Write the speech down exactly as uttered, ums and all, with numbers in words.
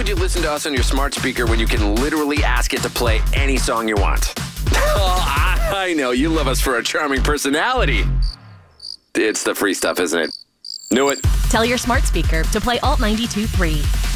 would you listen to us on your smart speaker when you can literally ask it to play any song you want? Oh, I know. You love us for our charming personality. It's the free stuff, isn't it? Knew it. Tell your smart speaker to play Alt ninety-two point three.